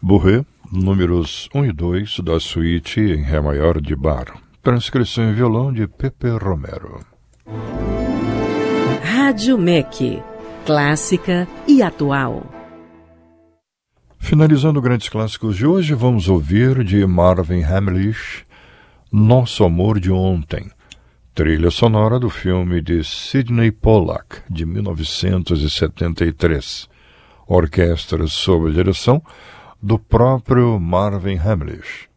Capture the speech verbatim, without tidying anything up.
Bourrée, números um e dois da suíte em Ré maior de Bach. Transcrição em violão de Pepe Romero. Rádio M E C, clássica e atual. Finalizando grandes clássicos de hoje, vamos ouvir de Marvin Hamlisch, Nosso Amor de Ontem, trilha sonora do filme de Sidney Pollack, de mil novecentos e setenta e três. Orquestra sob a direção do próprio Marvin Hamlisch.